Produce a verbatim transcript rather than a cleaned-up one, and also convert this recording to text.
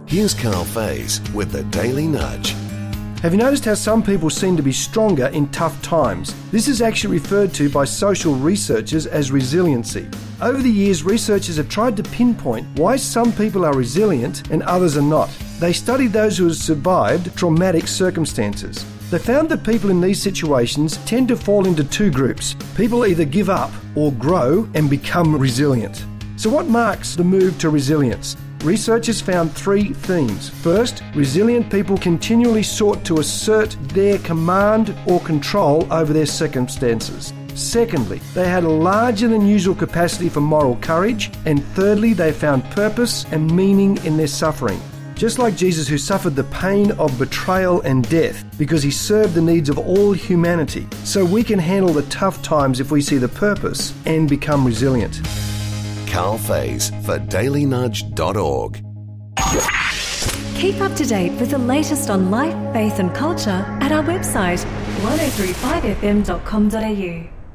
Here's Carl Faze with the Daily Nudge. Have you noticed how some people seem to be stronger in tough times? This is actually referred to by social researchers as resiliency. Over the years, researchers have tried to pinpoint why some people are resilient and others are not. They studied those who have survived traumatic circumstances. They found that people in these situations tend to fall into two groups. People either give up or grow and become resilient. So what marks the move to resilience? Researchers found three themes. First, resilient people continually sought to assert their command or control over their circumstances. Secondly, they had a larger than usual capacity for moral courage. And thirdly, they found purpose and meaning in their suffering. Just like Jesus, who suffered the pain of betrayal and death because he served the needs of all humanity, so we can handle the tough times if we see the purpose and become resilient. Carl Faze for daily nudge dot org. Keep up to date with the latest on life, faith and culture at our website one oh three five f m dot com dot a u.